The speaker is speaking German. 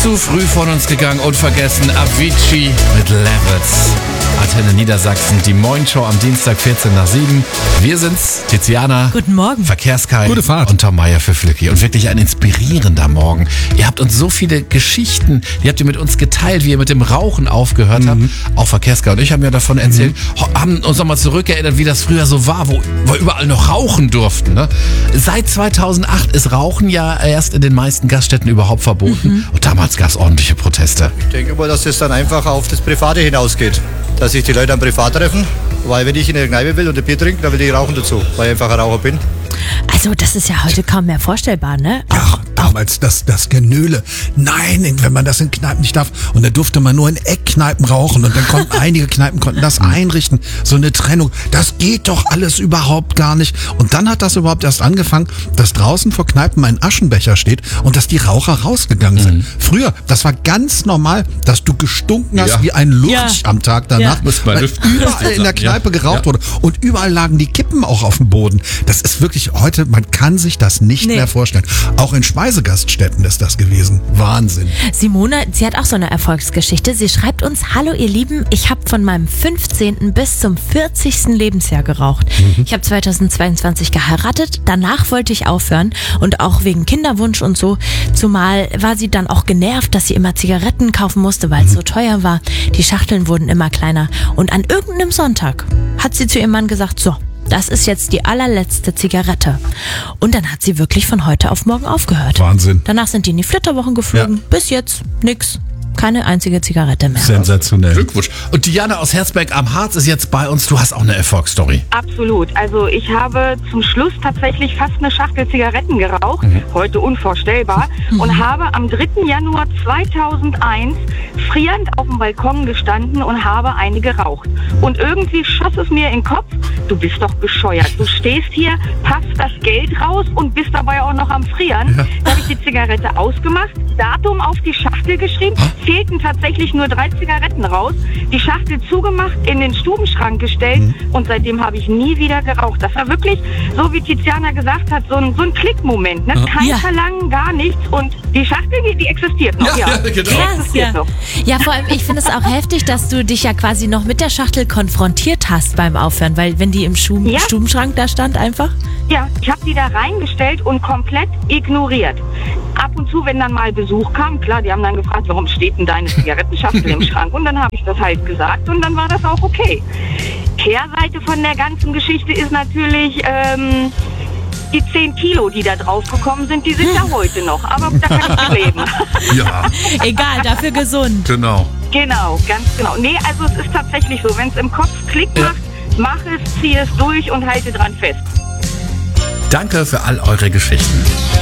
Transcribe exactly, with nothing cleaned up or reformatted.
zu früh von uns gegangen und vergessen. Avicii mit Levels. Antenne Niedersachsen, die Moin-Show am Dienstag vierzehn nach sieben. Wir sind's, Tiziana. Guten Morgen. Verkehrskai. Gute Fahrt. Und Tom Meyer für Flücki. Und wirklich ein inspirierender Morgen. Ihr habt uns so viele Geschichten, die habt ihr mit uns geteilt, wie ihr mit dem Rauchen aufgehört mhm. habt. Auch Verkehrskai und ich haben ja davon erzählt, mhm. haben uns nochmal zurückerinnert, wie das früher so war, wo wir überall noch rauchen durften. Ne? Seit zweitausendacht ist Rauchen ja erst in den meisten Gaststätten überhaupt verboten. Mhm. Und damals gab es ordentliche Proteste. Ich denke mal, dass es dann einfach auf das Private hinausgeht. Dass sich die Leute am Privat treffen. Weil wenn ich in der Kneipe will und ein Bier trinke, dann will ich rauchen dazu. Weil ich einfach ein Raucher bin. Also das ist ja heute kaum mehr vorstellbar, ne? Ach, damals das, das Genöle. Nein, wenn man das in Kneipen nicht darf. Und da durfte man nur in Eckkneipen rauchen. Und dann konnten einige Kneipen konnten das einrichten. So eine Trennung. Das geht doch alles überhaupt gar nicht. Und dann hat das überhaupt erst angefangen, dass draußen vor Kneipen ein Aschenbecher steht und dass die Raucher rausgegangen sind. Mhm. Früher, das war ganz normal, dass du gestunken hast ja. wie ein Lurch ja. am Tag danach. Ja. Weil überall in der Kneipe ja. geraucht ja. wurde. Und überall lagen die Kippen auch auf dem Boden. Das ist wirklich heute, man kann sich das nicht nee. mehr vorstellen. Auch in Speisegaststätten ist das gewesen. Wahnsinn. Simone, sie hat auch so eine Erfolgsgeschichte. Sie schreibt uns: Hallo ihr Lieben, ich habe von meinem fünfzehnten bis zum vierzigsten Lebensjahr geraucht. Mhm. Ich habe zweitausendzweiundzwanzig geheiratet, danach wollte ich aufhören und auch wegen Kinderwunsch und so. Zumal war sie dann auch genervt, dass sie immer Zigaretten kaufen musste, weil es mhm. so teuer war. Die Schachteln wurden immer kleiner. Und an irgendeinem Sonntag hat sie zu ihrem Mann gesagt: So, das ist jetzt die allerletzte Zigarette. Und dann hat sie wirklich von heute auf morgen aufgehört. Wahnsinn. Danach sind die in die Flitterwochen geflogen. Ja. Bis jetzt nix. Keine einzige Zigarette mehr. Sensationell. Glückwunsch. Und Diana aus Herzberg am Harz ist jetzt bei uns. Du hast auch eine Erfolgsstory. Absolut. Also ich habe zum Schluss tatsächlich fast eine Schachtel Zigaretten geraucht. Mhm. Heute unvorstellbar. Mhm. Und habe am dritten Januar zweitausendeins frierend auf dem Balkon gestanden und habe eine geraucht. Und irgendwie schoss es mir in den Kopf: Du bist doch bescheuert. Du stehst hier, passt das Geld raus und bist dabei auch noch am Frieren. Ja. Da habe ich die Zigarette ausgemacht, Datum auf die Schachtel geschrieben. Ha? Fehlten tatsächlich nur drei Zigaretten raus, die Schachtel zugemacht, in den Stubenschrank gestellt mhm. und seitdem habe ich nie wieder geraucht. Das war wirklich, so wie Tiziana gesagt hat, so ein, so ein Klickmoment. Ne? Kein ja. Verlangen, gar nichts und die Schachtel, die, die existiert noch. Ja, ja. ja genau. Die existiert ja. noch. Ja, vor allem, ich finde es auch heftig, dass du dich ja quasi noch mit der Schachtel konfrontiert hast beim Aufhören, weil wenn die im Schuben, ja. Stubenschrank da stand einfach. Ja, ich habe die da reingestellt und komplett ignoriert. Ab und zu, wenn dann mal Besuch kam, klar, die haben dann gefragt, warum steht denn deine Zigarettenschachtel im Schrank? Und dann habe ich das halt gesagt und dann war das auch okay. Kehrseite von der ganzen Geschichte ist natürlich ähm, die zehn Kilo, die da drauf gekommen sind, die sind ja heute noch. Aber da kann ich leben. Ja. Egal, dafür gesund. Genau. Genau, ganz genau. Nee, also es ist tatsächlich so, wenn es im Kopf Klick macht, ja. mach es, zieh es durch und halte dran fest. Danke für all eure Geschichten.